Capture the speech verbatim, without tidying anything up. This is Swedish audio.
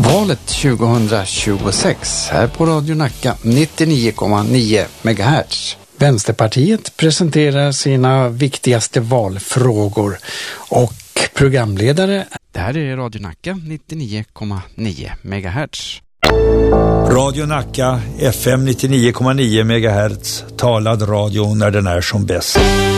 Valet tjugohundratjugosex här på Radio Nacka nittionio komma nio megahertz. Vänsterpartiet presenterar sina viktigaste valfrågor och programledare. Det här är Radio Nacka nittionio komma nio megahertz. Radio Nacka F M nittionio komma nio megahertz, talad radio när den är som bäst.